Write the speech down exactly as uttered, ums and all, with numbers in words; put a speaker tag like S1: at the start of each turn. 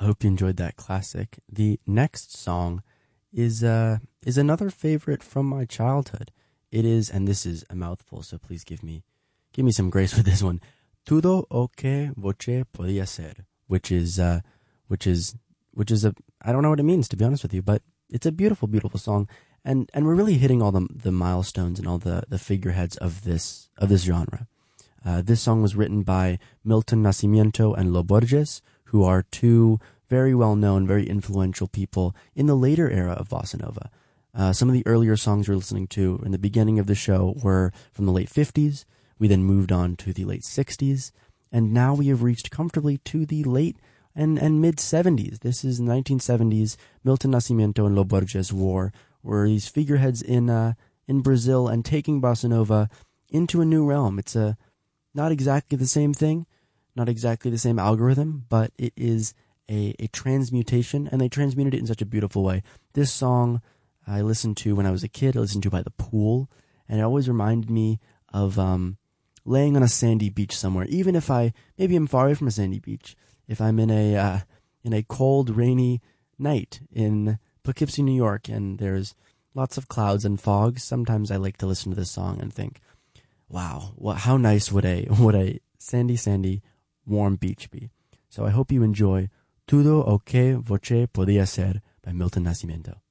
S1: hope you enjoyed that classic. The next song is uh is another favorite from my childhood. It is, and this is a mouthful, so please give me give me some grace with this one. Todo o que voce podía ser, which is uh which is which is a I don't know what it means, to be honest with you, but it's a beautiful, beautiful song, and and we're really hitting all the the milestones and all the the figureheads of this of this genre. Uh, this song was written by Milton Nascimento and Lo Borges, who are two very well-known, very influential people in the later era of bossa nova. Uh, some of the earlier songs we're listening to in the beginning of the show were from the late fifties. We then moved on to the late sixties, and now we have reached comfortably to the late and, and mid-seventies. This is nineteen seventies. Milton Nascimento and Lo Borges were, were these figureheads in uh, in Brazil and taking bossa nova into a new realm. It's a not exactly the same thing, not exactly the same algorithm, but it is a, a transmutation, and they transmuted it in such a beautiful way. This song I listened to when I was a kid. I listened to by the pool, and it always reminded me of um, laying on a sandy beach somewhere. Even if I maybe I'm far away from a sandy beach, if I'm in a uh, in a cold, rainy night in Poughkeepsie, New York, and there's lots of clouds and fog, sometimes I like to listen to this song and think, "Wow, what, how nice would a would a sandy, sandy, warm beach be?" So I hope you enjoy Todo o que voce podía ser by Milton Nascimento.